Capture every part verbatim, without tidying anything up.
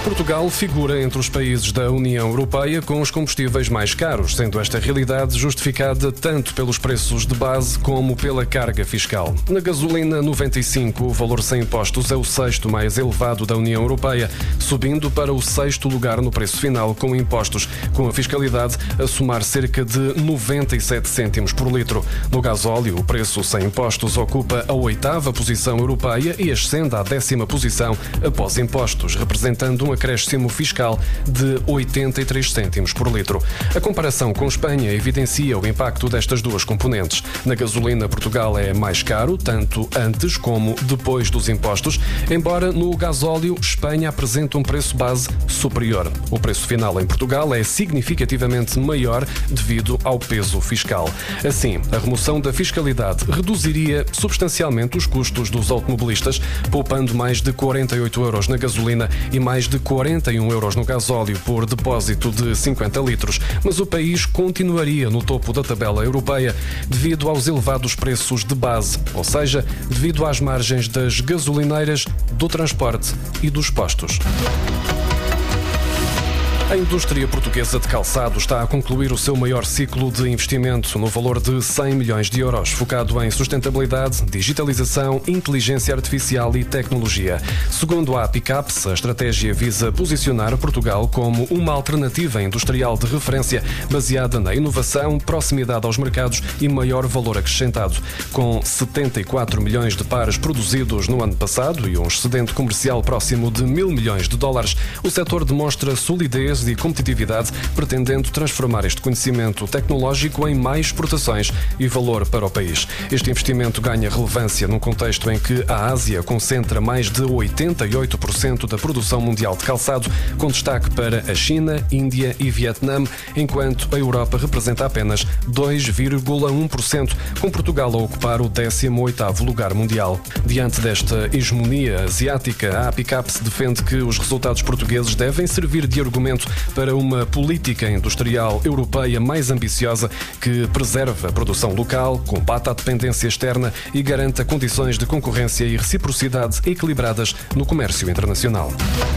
Portugal figura entre os países da União Europeia com os combustíveis mais caros, sendo esta realidade justificada tanto pelos preços de base como pela carga fiscal. Na gasolina noventa e cinco, o valor sem impostos é o sexto mais elevado da União Europeia, subindo para o sexto lugar no preço final com impostos, com a fiscalidade a somar cerca de noventa e sete cêntimos por litro. No gasóleo, o preço sem impostos ocupa a oitava posição europeia e ascende à décima posição após impostos, representando um acréscimo fiscal de oitenta e três cêntimos por litro. A comparação com Espanha evidencia o impacto destas duas componentes. Na gasolina, Portugal é mais caro, tanto antes como depois dos impostos, embora no gasóleo Espanha apresenta um preço base superior. O preço final em Portugal é significativamente maior devido ao peso fiscal. Assim, a remoção da fiscalidade reduziria substancialmente os custos dos automobilistas, poupando mais de quarenta e oito euros na gasolina e mais de quarenta e um euros no gasóleo por depósito de cinquenta litros, mas o país continuaria no topo da tabela europeia devido aos elevados preços de base, ou seja, devido às margens das gasolineiras, do transporte e dos postos. A indústria portuguesa de calçado está a concluir o seu maior ciclo de investimento no valor de cem milhões de euros, focado em sustentabilidade, digitalização, inteligência artificial e tecnologia. Segundo a Apicaps, a estratégia visa posicionar Portugal como uma alternativa industrial de referência baseada na inovação, proximidade aos mercados e maior valor acrescentado. Com setenta e quatro milhões de pares produzidos no ano passado e um excedente comercial próximo de mil milhões de dólares, o setor demonstra solidez e competitividade, pretendendo transformar este conhecimento tecnológico em mais exportações e valor para o país. Este investimento ganha relevância num contexto em que a Ásia concentra mais de oitenta e oito por cento da produção mundial de calçado, com destaque para a China, Índia e Vietnã, enquanto a Europa representa apenas dois vírgula um por cento, com Portugal a ocupar o décimo oitavo lugar mundial. Diante desta hegemonia asiática, a Apicaps defende que os resultados portugueses devem servir de argumento para uma política industrial europeia mais ambiciosa que preserve a produção local, combata a dependência externa e garanta condições de concorrência e reciprocidade equilibradas no comércio internacional.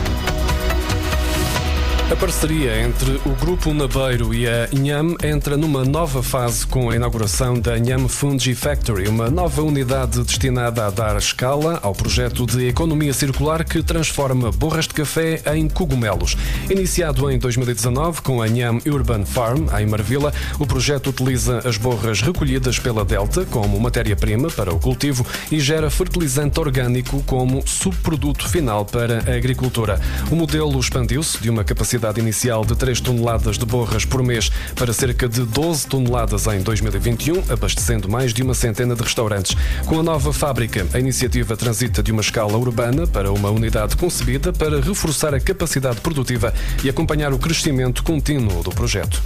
A parceria entre o Grupo Nabeiro e a Inham entra numa nova fase com a inauguração da Inham Fungi Factory, uma nova unidade destinada a dar escala ao projeto de economia circular que transforma borras de café em cogumelos. Iniciado em dois mil e dezanove com a Inham Urban Farm, em Marvila, o projeto utiliza as borras recolhidas pela Delta como matéria-prima para o cultivo e gera fertilizante orgânico como subproduto final para a agricultura. O modelo expandiu-se de uma capacidade inicial de três toneladas de borras por mês para cerca de doze toneladas em dois mil e vinte e um, abastecendo mais de uma centena de restaurantes. Com a nova fábrica, a iniciativa transita de uma escala urbana para uma unidade concebida para reforçar a capacidade produtiva e acompanhar o crescimento contínuo do projeto.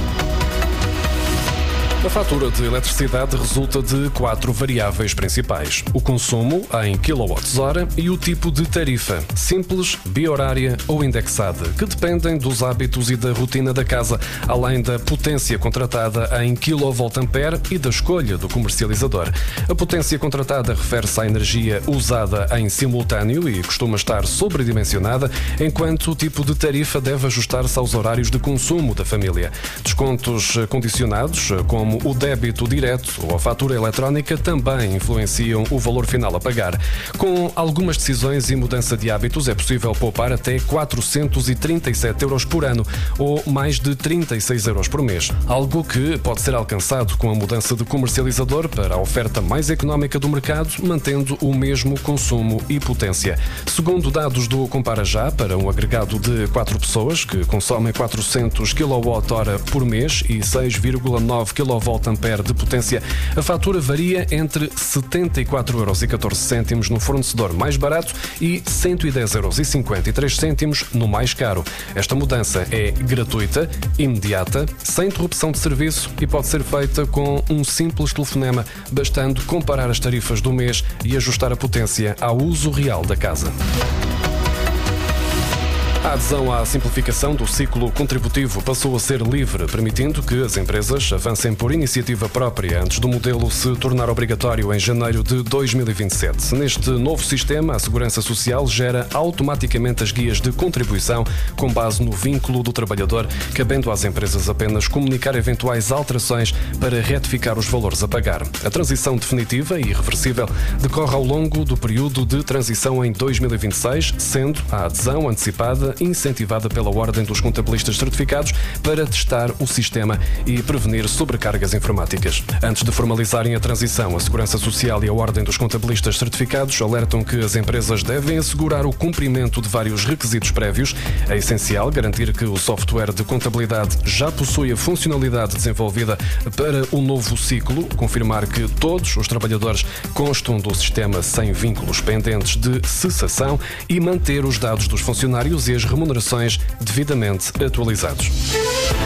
A fatura de eletricidade resulta de quatro variáveis principais: o consumo em quilowatts-hora e o tipo de tarifa, simples, bi-horária ou indexada, que dependem dos hábitos e da rotina da casa, além da potência contratada em quilovolt-ampere e da escolha do comercializador. A potência contratada refere-se à energia usada em simultâneo e costuma estar sobredimensionada, enquanto o tipo de tarifa deve ajustar-se aos horários de consumo da família. Descontos condicionados, como o débito direto ou a fatura eletrónica, também influenciam o valor final a pagar. Com algumas decisões e mudança de hábitos, é possível poupar até quatrocentos e trinta e sete euros por ano ou mais de trinta e seis euros por mês, algo que pode ser alcançado com a mudança de comercializador para a oferta mais económica do mercado, mantendo o mesmo consumo e potência. Segundo dados do Compara Já, para um agregado de quatro pessoas que consomem quatrocentos quilowatt-hora por mês e seis vírgula nove quilowatt-ampere de potência, a fatura varia entre setenta e quatro euros e catorze cêntimos no fornecedor mais barato e cento e dez euros e cinquenta e três cêntimos no mais caro. Esta mudança é gratuita, imediata, sem interrupção de serviço e pode ser feita com um simples telefonema, bastando comparar as tarifas do mês e ajustar a potência ao uso real da casa. A adesão à simplificação do ciclo contributivo passou a ser livre, permitindo que as empresas avancem por iniciativa própria antes do modelo se tornar obrigatório em janeiro de dois mil e vinte e sete. Neste novo sistema, a Segurança Social gera automaticamente as guias de contribuição com base no vínculo do trabalhador, cabendo às empresas apenas comunicar eventuais alterações para retificar os valores a pagar. A transição definitiva e irreversível decorre ao longo do período de transição em dois mil e vinte e seis, sendo a adesão antecipada incentivada pela Ordem dos Contabilistas Certificados para testar o sistema e prevenir sobrecargas informáticas. Antes de formalizarem a transição, a Segurança Social e a Ordem dos Contabilistas Certificados alertam que as empresas devem assegurar o cumprimento de vários requisitos prévios. É essencial garantir que o software de contabilidade já possui a funcionalidade desenvolvida para o novo ciclo, confirmar que todos os trabalhadores constam do sistema sem vínculos pendentes de cessação e manter os dados dos funcionários e as remunerações devidamente atualizados.